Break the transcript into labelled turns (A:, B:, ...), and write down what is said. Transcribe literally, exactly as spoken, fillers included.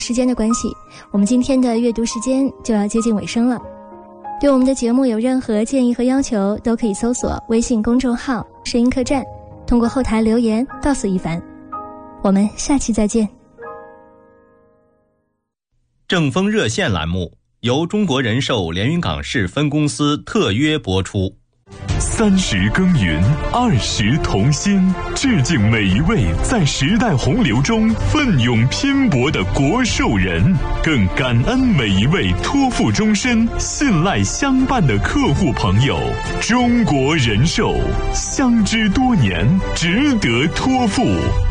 A: 时间的关系，我们今天的阅读时间就要接近尾声了。对我们的节目有任何建议和要求，都可以搜索微信公众号声音客栈，通过后台留言告诉一凡。我们下期再见。
B: 正风热线栏目由中国人寿连云港市分公司特约播出。
C: 三十耕耘，二十同心，致敬每一位在时代洪流中奋勇拼搏的国寿人，更感恩每一位托付终身、信赖相伴的客户朋友。中国人寿，相知多年，值得托付。